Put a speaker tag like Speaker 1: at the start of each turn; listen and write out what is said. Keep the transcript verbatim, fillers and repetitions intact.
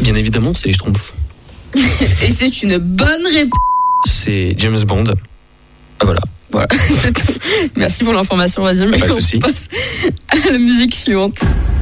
Speaker 1: Bien évidemment, c'est les Schtroumpfs.
Speaker 2: Et c'est une bonne réponse.
Speaker 1: C'est James Bond. Ah, voilà.
Speaker 2: Voilà. Merci pour l'information, Vadim.
Speaker 1: Pas de souci.
Speaker 2: On passe à la musique suivante.